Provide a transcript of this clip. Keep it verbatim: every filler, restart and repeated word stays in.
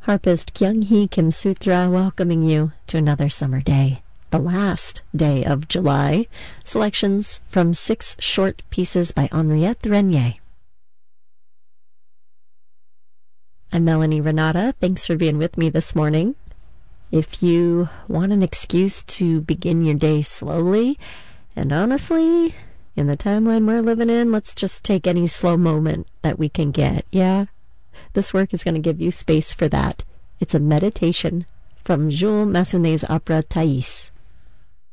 Harpist Kyung-hee Kim Sutra welcoming you to another summer day, the last day of July. Selections from six short pieces by Henriette Renier. I'm Melanie Renata. Thanks for being with me this morning. If you want an excuse to begin your day slowly, and honestly, in the timeline we're living in, let's just take any slow moment that we can get, yeah? This work is going to give you space for that. It's a meditation from Jules Massonet's opera Thais.